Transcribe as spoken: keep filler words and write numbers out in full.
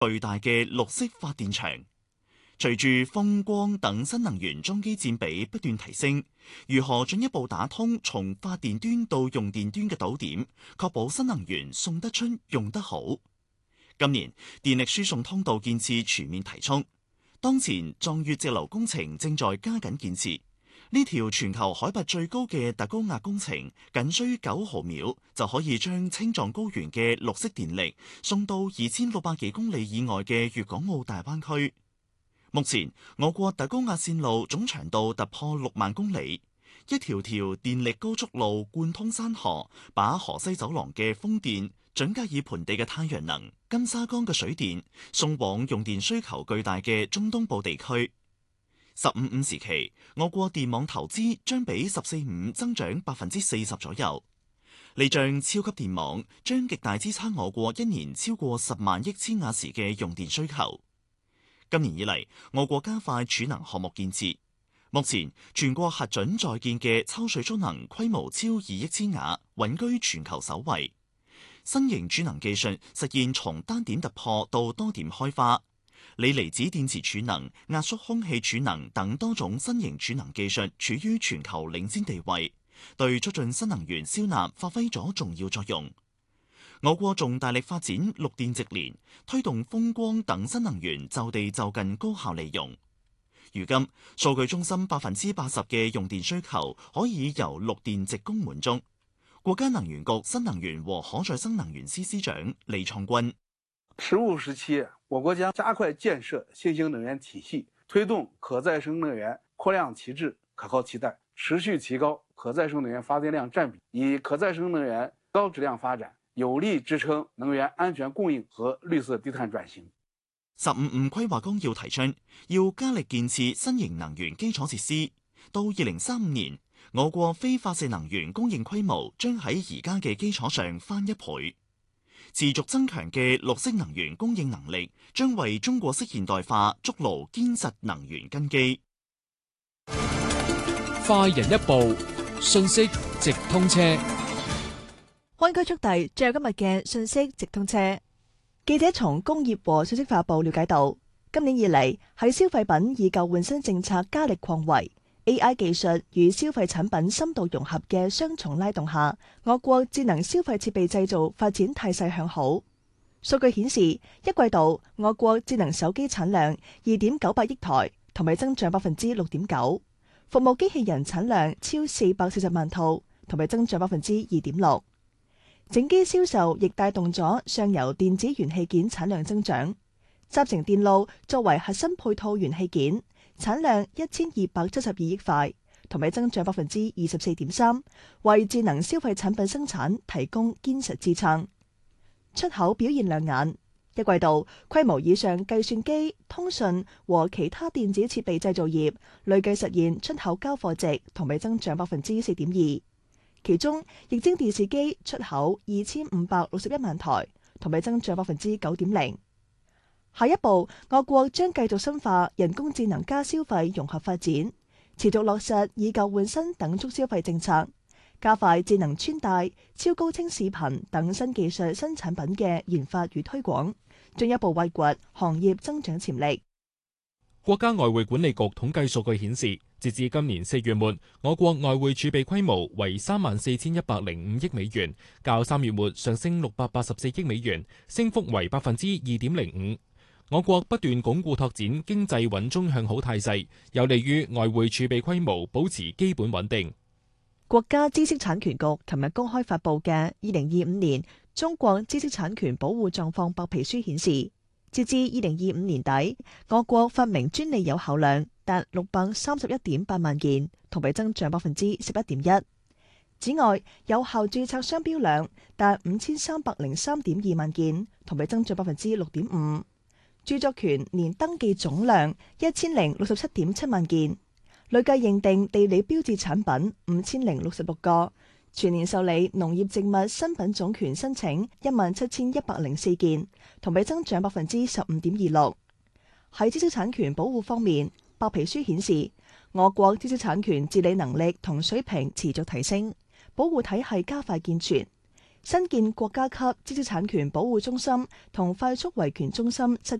巨大嘅綠色發電場。隨住風光等新能源裝機佔比不斷提升，如何進一步打通從發電端到用電端嘅島點，確保新能源送得出用得好？今年電力輸送通道建設全面提速，當前壯越直流工程正在加緊建設。呢條全球海拔最高嘅特高壓工程，僅需九毫秒就可以將青藏高原嘅綠色電力送到二千六百幾公里以外嘅粵港澳大灣區。目前，我國特高壓線路總長度突破六萬公里，一條條電力高速路貫通山河，把河西走廊嘅風電、準格爾盆地嘅太陽能、金沙江嘅水電送往用電需求巨大嘅中東部地區。十五五時期，我國電網投資將比十四五增長百分之四十左右。呢張超級電網將極大支撐我國一年超過十萬億千瓦時嘅用電需求。今年以嚟，我國加快儲能項目建設。目前，全國核准在建嘅抽水蓄能規模超二億千瓦，穩居全球首位。新型儲能技術實現從單點突破到多點開花。鋰離子電池儲能、壓縮空氣儲能等多種新型儲能技術處於全球領先地位，對促進新能源銷納發揮咗重要作用。我國仲大力發展綠電直連，推動風光等新能源就地就近高效利用。如今，數據中心百分之八十嘅用電需求可以由綠電直供滿足。國家能源局新能源和可再生能源司司長李創軍： 十五時期，我國將加快建設新型能源體系，推動可再生能源擴量提質、可靠替代，持續提高可再生能源發電量佔比，以可再生能源高質量發展，有力支撐能源安全供應和綠色低碳轉型。 十五五規劃綱要提出，要加力建設新型能源基礎設施。到二零三五年，我國非發射能源供應規模將喺而家嘅基礎上翻一倍。持續增強嘅綠色能源供應能力，將為中國式現代化築牢堅實能源根基。 快人一步，信息直通車。 灣區速遞，最後今日嘅信息直通車。記者從工業和信息化部了解到，今年以嚟喺消費品以舊換新政策加力擴圍、A I 技術與消費產品深度融合嘅雙重拉動下，我國智能消費設備製造發展態勢向好。數據顯示，一季度我國智能手機產量二點九八億台，同比增長百分之六點九；服務機器人產量超四百四十萬套，同比增長百分之二點六。整機銷售亦帶動咗上游電子元器件產量增長。集成電路作為核心配套元器件，產量一千二百七十二億塊，同比增長百分之二十四點三，為智能消費產品生產提供堅實支撐。出口表現亮眼，一季度規模以上計算機、通訊和其他電子設備製造業累計實現出口交貨值同比增長百分之四點二。其中，液晶電視機出口二千五百六十一萬台，同比增長百分之九點零。下一步，我國將繼續深化人工智能加消費融合發展，持續落實以舊換新等促消費政策，加快智能穿戴、超高清視頻等新技術新產品嘅研發與推廣，進一步挖掘行業增長潛力。 國家外匯管理局統計數據顯示，截至今年四月末，我國外匯儲備規模為三萬四千一百零五億美元，較三月末上升六百八十四億美元，升幅為百分之二點零五。我國不斷鞏固拓展經濟穩中向好態勢，有利於外匯儲備規模保持基本穩定。 國家知識產權局琴日公開發布嘅二零二五年中國知識產權保護狀況白皮書顯示，截至二零二五年底，我國發明專利有效量達六百三十一點八萬件，同比增長百分之十一點一。此外，有效註冊商標量達五千三百零三點二萬件，同比增長百分之六點五。著作權年登記總量一千零六十七點七萬件，累計認定地理標誌產品五千零六十六個，全年受理農業植物新品種權申請一萬七千一百零四件，同比增長百分之十五點二六。喺知識產權保護方面，白皮書顯示，我國知識產權治理能力同水平持續提升，保護體系加快健全。 新建國家級知識產權保護中心同快速維權中心七